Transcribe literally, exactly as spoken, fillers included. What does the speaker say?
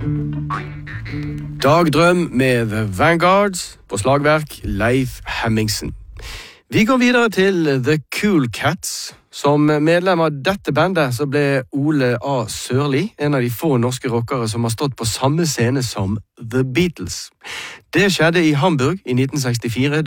Dagdrøm med The Vanguards, på slagverk Leif Hemmingsen. Vi går videre til The Cool Cats. Som medlem av dette bandet så ble Ole A. Sørli en av de få norske rockere som har stått på samme scene som The Beatles. Det skjedde i Hamburg i nitten sekstifire,